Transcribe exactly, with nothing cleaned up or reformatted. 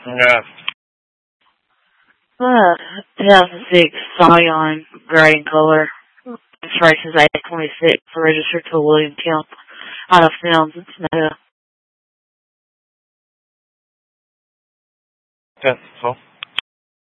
Yeah. Uh, two thousand six Scion, gray in color. Registration is eight twenty-six, registered to William Kemp out of Films in Snow. That's all.